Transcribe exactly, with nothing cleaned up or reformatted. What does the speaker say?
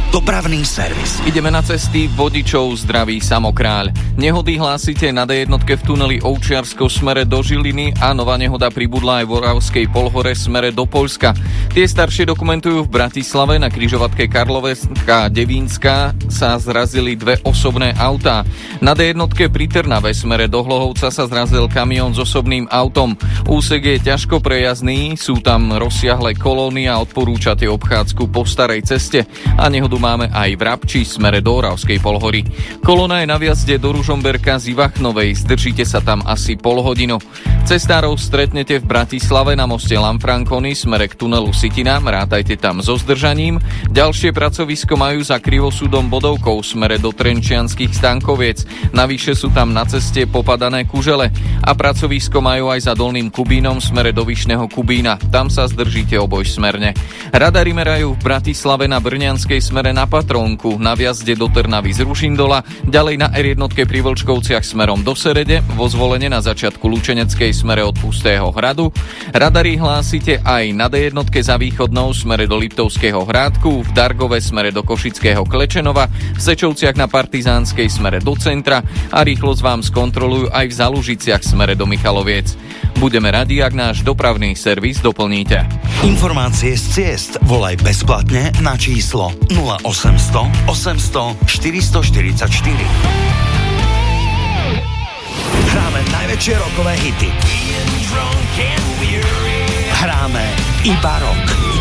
Dopravný servis. Ideme na cesty, vodičov zdraví Samokráľ. Nehody hlásite na dé jedna v tuneli Ovčiarsko smere do Žiliny a nová nehoda pribudla aj v Oravskej Polhore smere do Poľska. Tie staršie dokumentujú v Bratislave na križovatke Karlovecká Devínska sa zrazili dve osobné autá. Na dé jedna pri Trnave smere do Hlohovca sa zrazil kamión s osobným autom. Úsek je ťažko prejazdný, sú tam rozsiahle kolóny a odporúčate obchádzku po starej ceste a nehodu máme aj v Rabči smere do Oravskej Polhory. Kolóna je na viazde do Ružomberka z Ivachnovej, zdržíte sa tam asi pol hodinu. Cestárov stretnete v Bratislave na moste Lanfranconi smere k tunelu Sitina, rátajte tam so zdržaním. Ďalšie pracovisko majú za Krivosúdom Bodovkou smere do Trenčianskych Stankoviec. Navyše sú tam na ceste popadané kužele a pracovisko majú aj za Dolným Kubínom smere do Vyšného Kubína. Tam sa zdržíte oboj smerne. Radary merajú v Bratislave na Brňanskej smere na Patrónku, na viazde do Trnavy z Ružindola, ďalej na er jedna pri Vlčkovciach smerom do Serede, vo Zvolene na začiatku Lučeneckej smere od Pustého hradu. Radary hlásite aj na dé jedna za východnou smere do Liptovského Hrádku, v Dargove smere do Košického Klečenova, v Sečovciach na Partizánskej smere do centra a rýchlosť vám skontrolujú aj v Zalužiciach smere do Michaloviec. Budeme radi, ak náš dopravný servis doplníte. Informácie z ciest volaj bezplatne na číslo nula osemsto osemsto štyristo štyridsaťštyri. Hráme najväčšie rockové hity. Hráme iba rock.